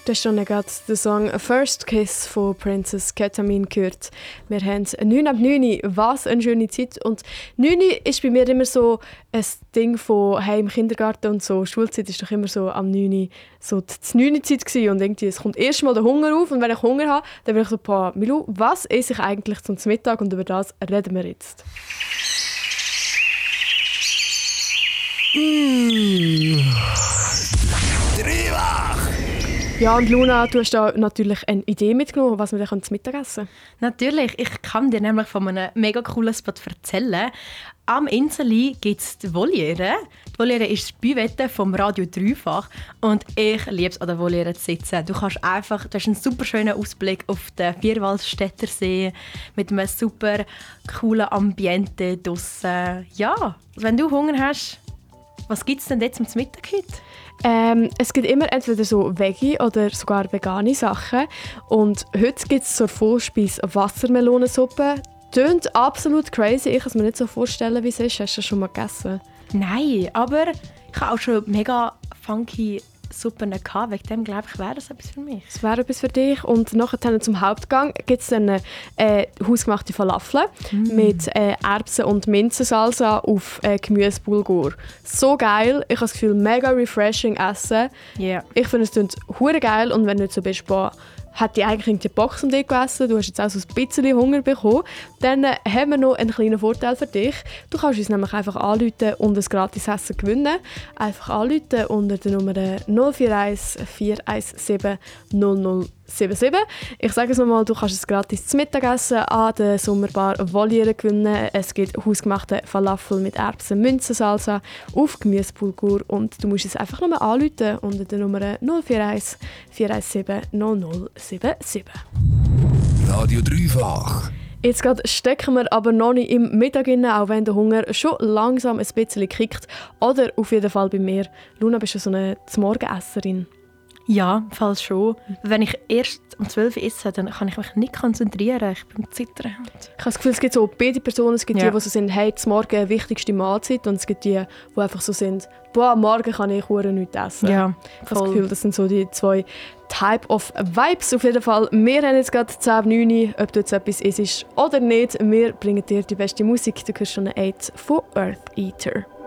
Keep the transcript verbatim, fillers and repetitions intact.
Du hast schon gerade den Song «First Kiss» von Princess Ketamine gehört. Wir haben neun ab neun, was eine schöne Zeit. Und neun ist bei mir immer so ein Ding von hey, im Kindergarten und so. Schulzeit war doch immer so am neun so die neun Zeit gewesen. Und irgendwie, es kommt erst mal der Hunger auf. Und wenn ich Hunger habe, dann bin ich so, «Boah, Milou, was esse ich eigentlich zum Mittag?» Und über das reden wir jetzt. Mmh. Dreifach! Ja, und Luna, du hast da natürlich eine Idee mitgenommen, was wir dann zum Mittagessen können. Natürlich, ich kann dir nämlich von einem mega coolen Spot erzählen. Am Inseli gibt es die Voliere. Die Voliere ist die Büwette vom Radio Dreifach. Und ich liebe es, an der Voliere zu sitzen. Du kannst einfach, du hast einen super schönen Ausblick auf den Vierwaldstätter See mit einem super coolen Ambiente draussen. Ja, wenn du Hunger hast, was gibt es denn jetzt zum Mittag heute? Ähm, es gibt immer entweder so Veggie- oder sogar vegane Sachen. Und heute gibt es zur Vorspeise Wassermelonensuppe. Tönt absolut crazy. Ich kann es mir nicht so vorstellen, wie es ist. Hast du das schon mal gegessen? Nein, aber ich habe auch schon mega funky Suppen gehabt. Wegen dem glaube ich, wäre das etwas für mich. Das wäre etwas für dich. Und nachher zum Hauptgang gibt es dann äh, hausgemachte Falafel mm. mit äh, Erbsen- und Minzensalsa auf äh, Gemüsebulgur. So geil. Ich habe das Gefühl, mega refreshing essen. Yeah. Ich finde, es klingt hure geil. Und wenn du nicht so bist, boah, hätte ich eigentlich die Box um dich gegessen, du hast jetzt auch so ein bisschen Hunger bekommen, dann äh, haben wir noch einen kleinen Vorteil für dich. Du kannst uns nämlich einfach anrufen und ein gratis Essen gewinnen. Einfach anrufen unter der Nummer null vier eins vier eins sieben null null sieben sieben. Ich sage es nochmal, du kannst es gratis zum Mittagessen an der Sommerbar Voliere gewinnen. Es gibt hausgemachte Falafel mit Erbsen, Münzensalsa auf Gemüsebulgur und du musst es einfach nochmal anrufen unter der Nummer null vier eins vier eins sieben null null sieben sieben. Radio Dreifach. Jetzt gerade stecken wir aber noch nicht im Mittag rein, auch wenn der Hunger schon langsam ein bisschen kickt. Oder auf jeden Fall bei mir. Luna, bist du so eine Morgenesserin? Ja, falls schon. Wenn ich erst um zwölf Uhr esse, dann kann ich mich nicht konzentrieren. Ich bin zittern. Ich habe das Gefühl, es gibt so beide Personen. Es gibt ja. die, die so sind, hey, zum Morgen die wichtigste Mahlzeit. Und es gibt die, die einfach so sind, boah, am Morgen kann ich hure nichts essen. Ja, ich habe das Gefühl, das sind so die zwei Type of Vibes. Auf jeden Fall, wir haben jetzt gerade zehn ab neun, ob du jetzt etwas isst oder nicht. Wir bringen dir die beste Musik. Du hörst schon eine acht von Earth Eater.